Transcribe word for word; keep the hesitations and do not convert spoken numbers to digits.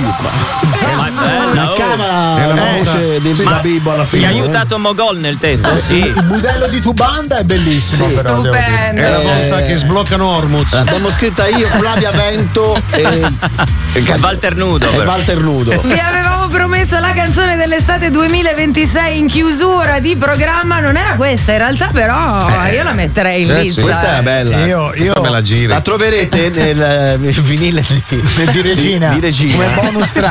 Ma cava È la la voce del Babibbo alla fine. Ti ha aiutato Mogol nel testo? Sì. Il budello di Tubanda è bellissimo, Sì. però. devo dire. È la volta che sbloccano Ormuz. L'abbiamo scritta io, Flavia Vento e, E Walter Nudo. e però. Walter Nudo. Vi avevamo promesso la canzone dell'estate duemilaventisei in chiusura di programma, non era questa in realtà, però io la metterei in Eh, lista. sì. Questa è bella. Io, io Questa me la giri. La troverete nel eh, vinile di, di Regina, di Regina. come bonus track.